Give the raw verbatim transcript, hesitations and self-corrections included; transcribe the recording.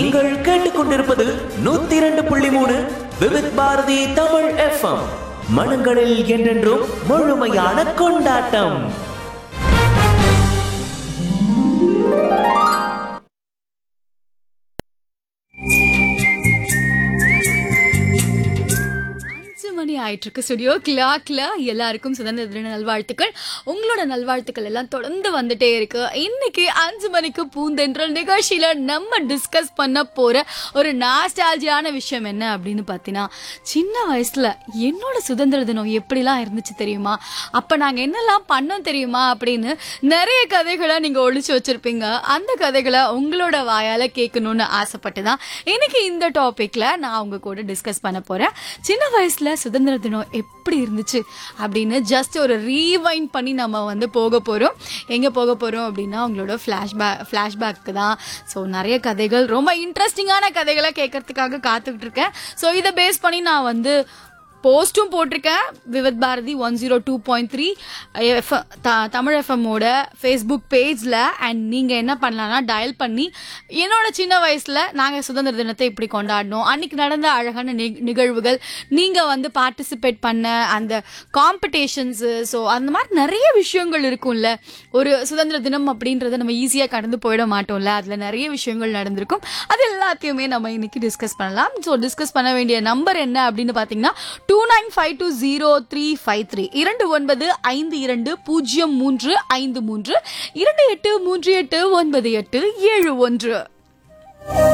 நீங்கள் கேட்டுக்கொண்டிருப்பது நூத்தி இரண்டு புள்ளி மூணு விவித் பாரதி தமிழ் எஃப்எம். மனங்களில் என்றென்றும் முழுமையான கொண்டாட்டம். மணி ஆயிட்டு இருக்கு. ஸ்டுடியோ கிளாக்ல எல்லாருக்கும் சுதந்திர தின நல்வாழ்த்துக்கள். உங்களோட நல்வாழ்த்துக்கள் எல்லாம் தொடர்ந்து வந்துட்டே இருக்கு. இன்னைக்கு அஞ்சு மணிக்கு பூந்தென்றல் நிகழ்ச்சியில நம்ம டிஸ்கஸ் பண்ண போற ஒரு நாஸ்டாலஜியான விஷயம் என்ன அப்படின்னு பார்த்தீங்கன்னா, சின்ன வயசுல என்னோட சுதந்திர தினம் எப்படிலாம் இருந்துச்சு தெரியுமா, அப்ப நாங்க என்னெல்லாம் பண்ணோம் தெரியுமா அப்படின்னு நிறைய கதைகளை நீங்க ஒழிச்சு வச்சிருப்பீங்க. அந்த கதைகளை உங்களோட வாயால கேட்கணும்னு ஆசைப்பட்டுதான் இன்னைக்கு இந்த டாபிக்ல நான் உங்க கூட டிஸ்கஸ் பண்ண போறேன். சின்ன வயசுல சுதந்திர தினம் எப்படி இருந்துச்சு அப்படின்னு ஜஸ்ட் ஒரு ரீவைண்ட் பண்ணி நம்ம வந்து போக போகிறோம். எங்கே போக போகிறோம் அப்படின்னா உங்களோட ஃப்ளாஷ்பேக் ஃப்ளாஷ்பேக்கு தான். ஸோ நிறைய கதைகள், ரொம்ப இன்ட்ரெஸ்டிங்கான கதைகளை கேட்கறதுக்காக காத்துக்கிட்டு இருக்கேன். ஸோ இதை பேஸ் பண்ணி நான் வந்து போஸ்ட்டும் போட்டிருக்கேன். Vividh Bharathi one zero two point three F Tamil எஃப்எம்மோட Facebook பேஜில். அண்ட் நீங்கள் என்ன பண்ணலான்னா டயல் பண்ணி என்னோட சின்ன வயசில் நாங்கள் சுதந்திர தினத்தை இப்படி கொண்டாடினோம், அன்றைக்கி நடந்த அழகான நி நிகழ்வுகள் நீங்கள் வந்து பார்ட்டிசிபேட் பண்ண அந்த காம்படிஷன்ஸு, ஸோ அந்த மாதிரி நிறைய விஷயங்கள் இருக்கும்ல. ஒரு சுதந்திர தினம் அப்படின்றத நம்ம ஈஸியாக கடந்து போயிட மாட்டோம்ல, அதில் நிறைய விஷயங்கள் நடந்திருக்கும். அது எல்லாத்தையுமே நம்ம இன்னைக்கு டிஸ்கஸ் பண்ணலாம். ஸோ டிஸ்கஸ் பண்ண வேண்டிய நம்பர் என்ன அப்படின்னு பார்த்தீங்கன்னா two nine five two zero three five three இரண்டு ஒன்பது ஐந்து இரண்டு பூஜ்ஜியம் மூன்று ஐந்து மூன்று இரண்டு எட்டு மூன்று எட்டு ஒன்பது எட்டு ஏழு ஒன்று.